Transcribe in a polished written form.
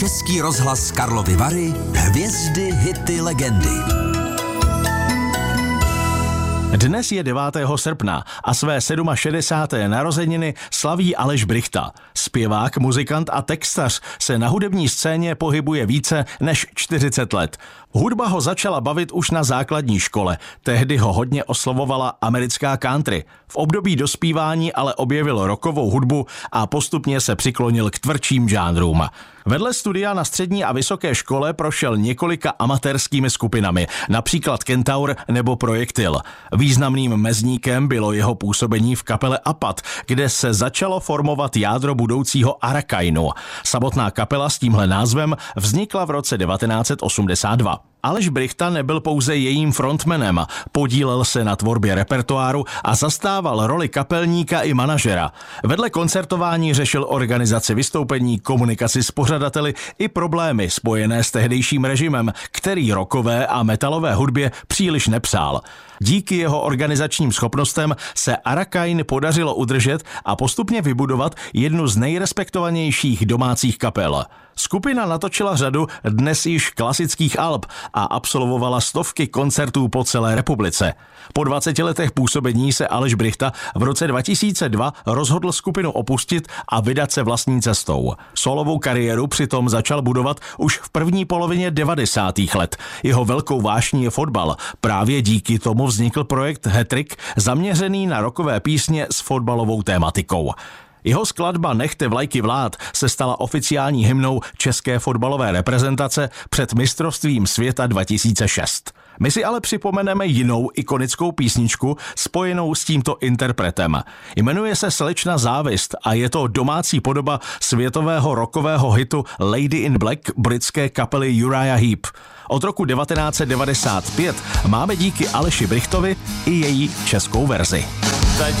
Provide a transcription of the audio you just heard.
Český rozhlas Karlovy Vary, hvězdy, hity, legendy. Dnes je 9. srpna a své 67. narozeniny slaví Aleš Brychta. Zpěvák, muzikant a textař se na hudební scéně pohybuje více než 40 let. Hudba ho začala bavit už na základní škole, tehdy ho hodně oslovovala americká country. V období dospívání ale objevil rockovou hudbu a postupně se přiklonil k tvrdším žánrům. Vedle studia na střední a vysoké škole prošel několika amatérskými skupinami, například Kentaur nebo Projektil. Významným mezníkem bylo jeho působení v kapele Apat, kde se začalo formovat jádro budoucího Arakainu. Samotná kapela s tímhle názvem vznikla v roce 1982. Aleš Brychta nebyl pouze jejím frontmanem, podílel se na tvorbě repertoáru a zastával roli kapelníka i manažera. Vedle koncertování řešil organizaci vystoupení, komunikaci s pořadateli i problémy spojené s tehdejším režimem, který rockové a metalové hudbě příliš nepřál. Díky jeho organizačním schopnostem se Arakain podařilo udržet a postupně vybudovat jednu z nejrespektovanějších domácích kapel. Skupina natočila řadu dnes již klasických alb a absolvovala stovky koncertů po celé republice. Po 20 letech působení se Aleš Brychta v roce 2002 rozhodl skupinu opustit a vydat se vlastní cestou. Solovou kariéru přitom začal budovat už v první polovině 90. let. Jeho velkou vášní je fotbal. Právě díky tomu vznikl projekt Hat-Trick, zaměřený na rockové písně s fotbalovou tématikou. Jeho skladba Nechte vlajky vlád se stala oficiální hymnou české fotbalové reprezentace před mistrovstvím světa 2006. My si ale připomeneme jinou ikonickou písničku spojenou s tímto interpretem. Jmenuje se Slečna závist a je to domácí podoba světového rockového hitu Lady in Black britské kapely Uriah Heep. Od roku 1995 máme díky Aleši Brychtovi i její českou verzi.